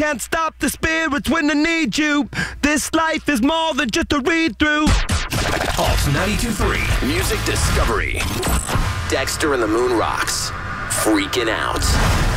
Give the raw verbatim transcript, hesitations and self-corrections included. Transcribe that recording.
can't stop the spirits when they need you. This life is more than just a read-through. Pulse ninety-two point three. Music Discovery. Dexter and the Moon Rocks. Freaking Out.